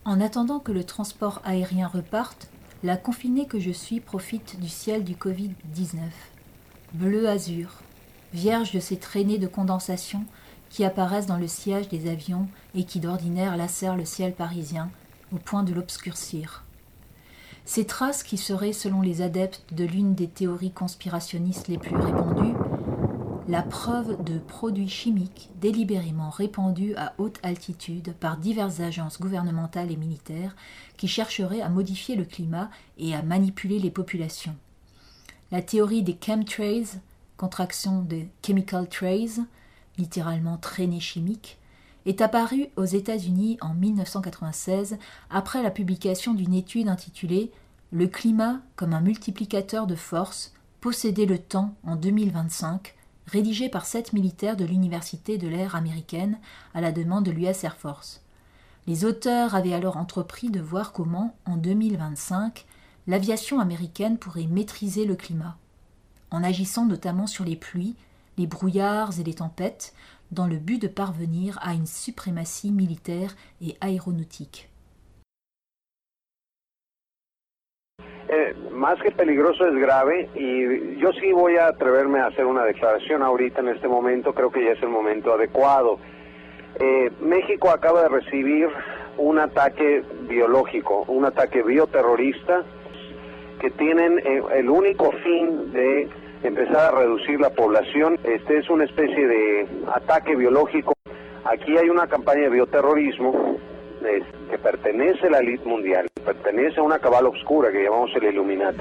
En attendant que le transport aérien reparte, la confinée que je suis profite du ciel du Covid-19. Bleu azur, vierge de ces traînées de condensation qui apparaissent dans le sillage des avions et qui d'ordinaire lacèrent le ciel parisien au point de l'obscurcir. Ces traces qui seraient, selon les adeptes de l'une des théories conspirationnistes les plus répandues, la preuve de produits chimiques délibérément répandus à haute altitude par diverses agences gouvernementales et militaires qui chercheraient à modifier le climat et à manipuler les populations. La théorie des chemtrails, contraction de chemical trails, littéralement traînées chimiques, est apparue aux États-Unis en 1996 après la publication d'une étude intitulée « Le climat comme un multiplicateur de force, posséder le temps en 2025 », rédigée par 7 militaires de l'Université de l'air américaine à la demande de l'US Air Force. Les auteurs avaient alors entrepris de voir comment, en 2025, l'aviation américaine pourrait maîtriser le climat, en agissant notamment sur les pluies, les brouillards et les tempêtes, dans le but de parvenir à une suprématie militaire et aéronautique. Más que peligroso es grave y yo sí voy a atreverme a hacer una declaración ahorita en este momento, creo que ya es el momento adecuado. México acaba de recibir un ataque biológico, un ataque bioterrorista que tienen el único fin de empezar a reducir la población. Este es una especie de ataque biológico. Aquí hay una campaña de bioterrorismo que pertenece a la élite mundial, pertenece a una cabala oscura que llamamos el Illuminati.